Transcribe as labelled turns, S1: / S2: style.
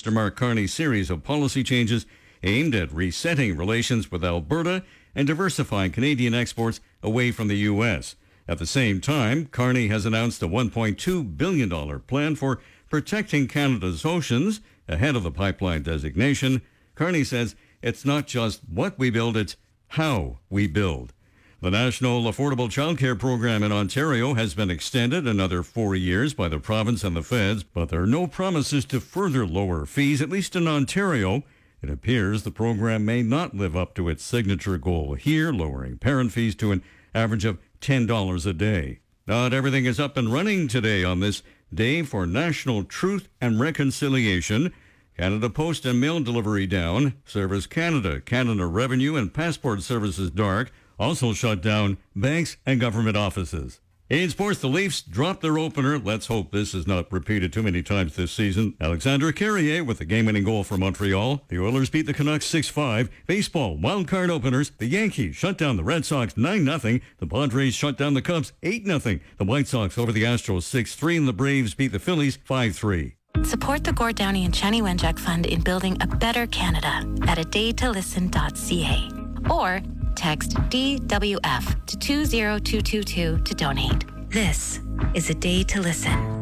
S1: Minister Mark Carney's series of policy changes aimed at resetting relations with Alberta and diversifying Canadian exports away from the U.S. At the same time, Carney has announced a $1.2 billion plan for protecting Canada's oceans ahead of the pipeline designation. Carney says it's not just what we build, it's how we build. The National Affordable Childcare Program in Ontario has been extended another 4 years by the province and the feds, but there are no promises to further lower fees, at least in Ontario. It appears the program may not live up to its signature goal here, lowering parent fees to an average of $10 a day. Not everything is up and running today on this day for National Truth and Reconciliation. Canada Post and Mail Delivery down. Service Canada, Canada Revenue and Passport Services dark. Also shut down banks and government offices. In sports, the Leafs dropped their opener. Let's hope this is not repeated too many times this season. Alexandre Carrier with the game-winning goal for Montreal. The Oilers beat the Canucks 6-5. Baseball, wild card openers. The Yankees shut down the Red Sox 9-0. The Padres shut down the Cubs 8-0. The White Sox over the Astros 6-3. And the Braves beat the Phillies 5-3.
S2: Support the Gord Downie and Chani Wenjack Fund in building a better Canada at adaytolisten.ca or text DWF to 20222 to donate. This is A Day to Listen.